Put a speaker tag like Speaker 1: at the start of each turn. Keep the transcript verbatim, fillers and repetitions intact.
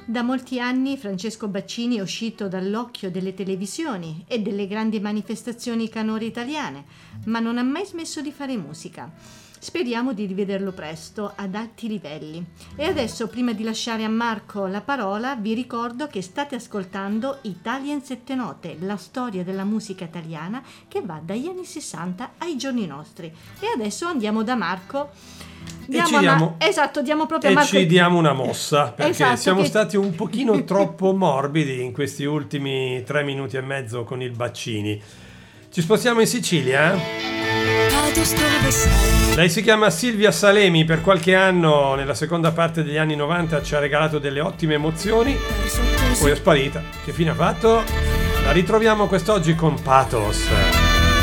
Speaker 1: Da molti anni Francesco Baccini è uscito dall'occhio delle televisioni e delle grandi manifestazioni canore italiane, ma non ha mai smesso di fare musica. Speriamo di rivederlo presto ad alti livelli. E adesso, prima di lasciare a Marco la parola, vi ricordo che state ascoltando Italia in sette note, la storia della musica italiana che va dagli anni sessanta ai giorni nostri. E adesso andiamo da Marco.
Speaker 2: Diamo e ci diamo,
Speaker 1: ma- esatto, diamo proprio
Speaker 2: e
Speaker 1: a Marco.
Speaker 2: ci diamo una mossa, perché
Speaker 1: Esatto,
Speaker 2: siamo
Speaker 1: che-
Speaker 2: stati un pochino troppo morbidi in questi ultimi tre minuti e mezzo con il Baccini. Ci spostiamo in Sicilia? Lei si chiama Silvia Salemi, per qualche anno nella seconda parte degli anni novanta ci ha regalato delle ottime emozioni, poi è sparita. Che fine ha fatto? La ritroviamo quest'oggi con Pathos.